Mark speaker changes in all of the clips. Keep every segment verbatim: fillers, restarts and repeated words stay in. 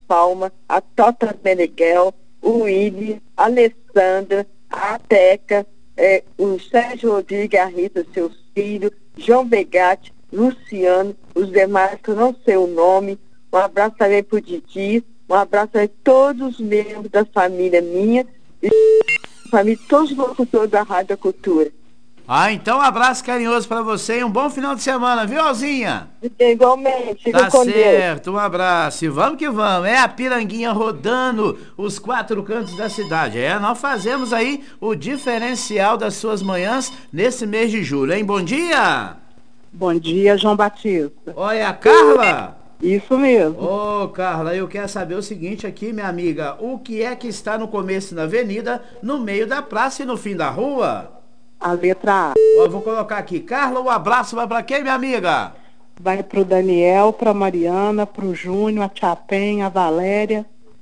Speaker 1: Palma, a Tota Meneghel, o Willi, a Alessandra, a Teca, é, o Sérgio Rodrigues, a Rita, seus filhos, João Begatti, Luciano, os demais que eu não sei o nome. Um abraço também para o Didi, um abraço a todos os membros da família minha e família, todos os locutores da Rádio da Cultura.
Speaker 2: Ah, então um abraço carinhoso pra você e um bom final de semana, viu, Alzinha?
Speaker 1: Igualmente, fica
Speaker 2: Tá
Speaker 1: com Deus.
Speaker 2: certo, um abraço e vamos que vamos. É a Piranguinha rodando os quatro cantos da cidade. É, nós fazemos aí o diferencial das suas manhãs nesse mês de julho, hein? Bom dia!
Speaker 3: Bom dia, João Batista.
Speaker 2: Oi, a Carla?
Speaker 3: Isso mesmo.
Speaker 2: Ô, Carla, eu quero saber o seguinte aqui, minha amiga. O que é que está no começo da avenida, no meio da praça e no fim da rua?
Speaker 3: A letra A.
Speaker 2: Ó, eu vou colocar aqui. Carla, um abraço vai pra quem, minha amiga?
Speaker 3: Vai pro Daniel, pra Mariana, pro Júnior, a Tia Penha, a Valéria,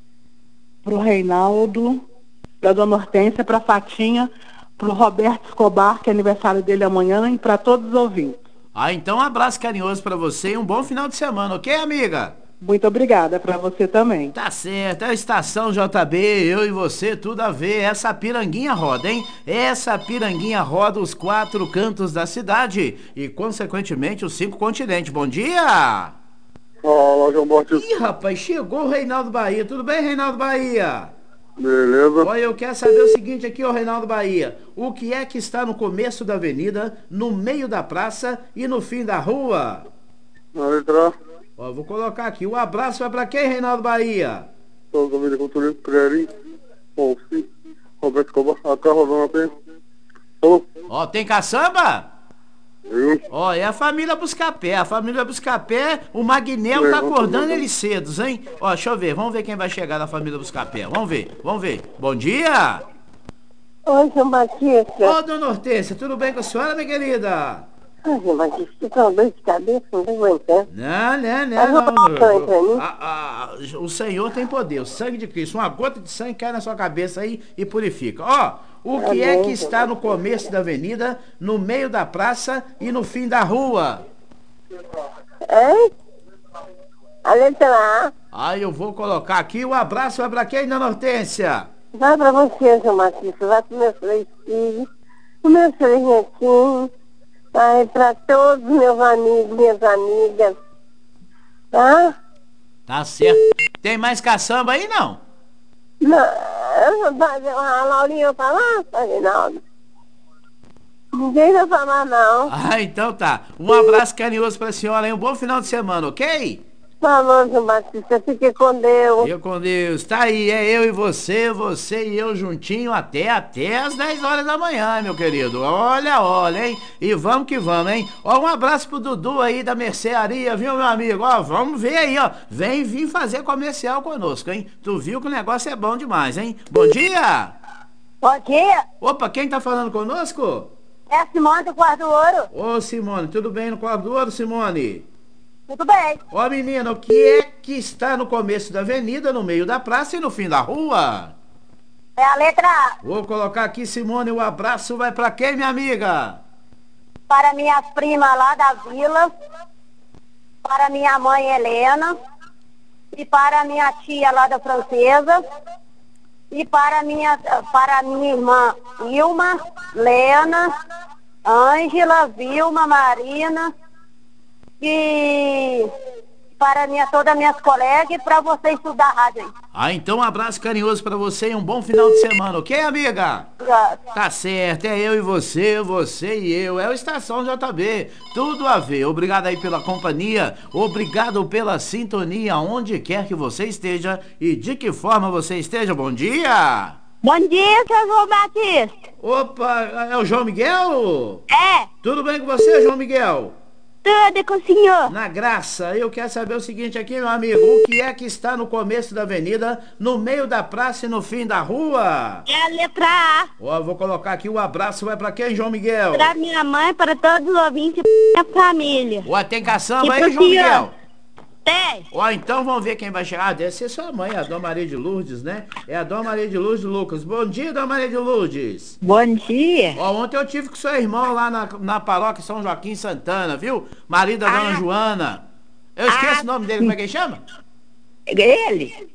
Speaker 3: pro Reinaldo, pra Dona Hortência, pra Fatinha, pro Roberto Escobar, que é aniversário dele amanhã, e pra todos os ouvintes.
Speaker 2: Ah, então um abraço carinhoso pra você e um bom final de semana, ok, amiga?
Speaker 3: Muito obrigada, pra você também.
Speaker 2: Tá certo, é a Estação J B, eu e você, tudo a ver. Essa piranguinha roda, hein? Essa piranguinha roda os quatro cantos da cidade e, consequentemente, os cinco continentes. Bom dia!
Speaker 4: Fala, João Batista.
Speaker 2: Ih, rapaz, chegou o Reinaldo Bahia. Tudo bem, Reinaldo Bahia?
Speaker 4: Beleza.
Speaker 2: Olha, eu quero saber o seguinte aqui, ó, Reinaldo Bahia. O que é que está no começo da avenida, no meio da praça e no fim da rua?
Speaker 4: Na letra A.
Speaker 2: Ó, vou colocar aqui. Um abraço vai pra quem, Reinaldo Bahia?
Speaker 4: Toda a família cultural, Creri, Wolfi, Roberto Escobar, a Carla, Dona Penha. Alô?
Speaker 2: Ó, tem caçamba?
Speaker 4: Eu?
Speaker 2: Ó, é a família Buscapé. A família Buscapé, o Magnel tá acordando eles cedos, hein? Ó, deixa eu ver. Vamos ver quem vai chegar da família Buscapé. Vamos ver, vamos ver. Bom dia!
Speaker 1: Oi, João Batista.
Speaker 2: Ô, dona Hortência, tudo bem com a senhora, minha querida?
Speaker 1: Ai, João Batista, fica uma dor de cabeça, não tô aguentando.
Speaker 2: Não, não,
Speaker 1: Faz uma
Speaker 2: não,
Speaker 1: oração aí pra mim.
Speaker 2: não. A- a- o Senhor tem poder, o sangue de Cristo. Uma gota de sangue cai na sua cabeça aí e purifica. Ó, o que é que está no começo da avenida, no meio da praça e no fim da rua?
Speaker 1: Hein? A letra A.
Speaker 2: Aí eu vou colocar aqui. O abraço vai pra quem, dona Hortência?
Speaker 1: Vai pra você, João Batista. Vai pro meus três filhos, pro meus três netinhos. Vai pra todos meus amigos, minhas amigas. Tá?
Speaker 2: Tá certo. Tem mais caçamba aí, não?
Speaker 1: Não, a Laurinha vai falar, Reinaldo? Ninguém vai falar, não.
Speaker 2: Ah, então tá. Um abraço carinhoso pra senhora e um bom final de semana, ok?
Speaker 1: Falou, João Batista. Fique com Deus.
Speaker 2: Eu com Deus. Tá aí, é eu e você, você e eu juntinho até, até as dez horas da manhã, meu querido. Olha, olha, hein? E vamos que vamos, hein? Ó, um abraço pro Dudu aí da mercearia, viu, meu amigo? Ó, vamos ver aí, ó. Vem vir fazer comercial conosco, hein? Tu viu que o negócio é bom demais, hein? Bom dia!
Speaker 1: Bom dia.
Speaker 2: Opa, quem tá falando conosco?
Speaker 1: É a Simone do Quarto do Ouro.
Speaker 2: Ô, Simone, tudo bem no quarto do ouro, Simone?
Speaker 1: Tudo bem.
Speaker 2: Ó, menina, o que é que está no começo da avenida, no meio da praça e no fim da rua?
Speaker 1: É a letra A.
Speaker 2: Vou colocar aqui, Simone, o abraço vai pra quem, minha amiga?
Speaker 1: Para minha prima lá da vila, para minha mãe Helena, e para minha tia lá da Francesa, e para minha, para minha irmã Ilma, Lena, Ângela, Vilma, Marina, e para minha, todas as minhas colegas e para você estudar rádio aí.
Speaker 2: Ah, então um abraço carinhoso pra você e um bom final de semana, ok, amiga?
Speaker 1: Obrigada.
Speaker 2: Tá certo, é eu e você, você e eu, é o Estação J B, tudo a ver. Obrigado aí pela companhia, obrigado pela sintonia, onde quer que você esteja e de que forma você esteja. Bom dia!
Speaker 1: Bom dia, seu João Batista.
Speaker 2: Opa, é o João Miguel?
Speaker 1: É,
Speaker 2: Tudo bem com você, João Miguel?
Speaker 1: tudo com o senhor.
Speaker 2: Na graça, eu quero saber o seguinte aqui, meu amigo. O que é que está no começo da avenida, no meio da praça e no fim da rua?
Speaker 1: É a letra A.
Speaker 2: Ó, vou colocar aqui o abraço, vai pra quem, João Miguel?
Speaker 1: Para minha mãe, para todos os ouvintes e minha família.
Speaker 2: Ó, tem caçamba
Speaker 1: E
Speaker 2: aí,
Speaker 1: pro
Speaker 2: João
Speaker 1: senhor?
Speaker 2: Miguel?
Speaker 1: Tem.
Speaker 2: Ó, então vamos ver quem vai chegar. Ah, deve ser sua mãe, a Dona Maria de Lourdes, né? É a Dona Maria de Lourdes Lucas. Bom dia, Dona Maria de Lourdes.
Speaker 1: Bom dia.
Speaker 2: Ó, ontem eu tive com seu irmão lá na, na paróquia São Joaquim Santana, viu? Marido da Dona
Speaker 1: Ah.
Speaker 2: Joana. Eu esqueço
Speaker 1: Ah.
Speaker 2: o nome dele, como é que ele chama?
Speaker 1: Ele?